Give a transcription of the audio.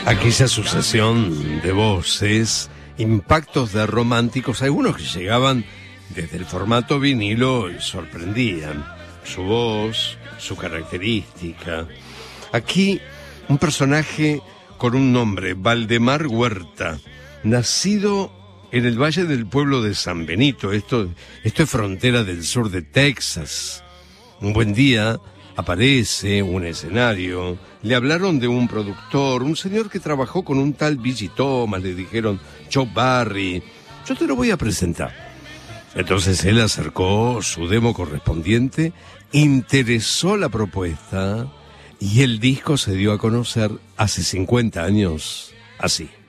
Aquella sucesión de voces, impactos de románticos, algunos que llegaban desde el formato vinilo y sorprendían. Su voz, su característica. Aquí, un personaje con un nombre, Valdemar Huerta, nacido en el Valle del Pueblo de San Benito. Esto es frontera del sur de Texas. Un buen día aparece un escenario, le hablaron de un productor, un señor que trabajó con un tal Billy Thomas, le dijeron, Chuck Berry, yo te lo voy a presentar. Entonces él acercó su demo correspondiente, interesó la propuesta y el disco se dio a conocer hace 50 años así.